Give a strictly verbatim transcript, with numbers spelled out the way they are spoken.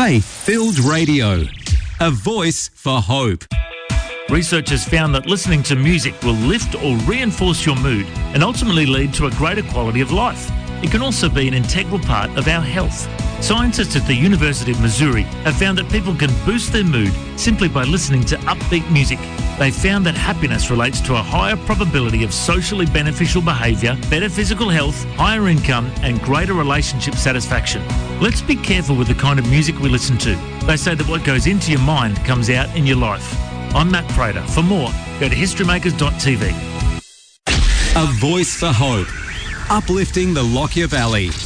Faith-filled radio. A voice for hope. Researchers found that listening to music will lift or reinforce your mood and ultimately lead to a greater quality of life. It can also be an integral part of our health. Scientists at the University of Missouri have found that people can boost their mood simply by listening to upbeat music. They found that happiness relates to a higher probability of socially beneficial behaviour, better physical health, higher income and greater relationship satisfaction. Let's be careful with the kind of music we listen to. They say that what goes into your mind comes out in your life. I'm Matt Prater. For more, go to history makers dot t v. A voice for hope. Uplifting the Lockyer Valley.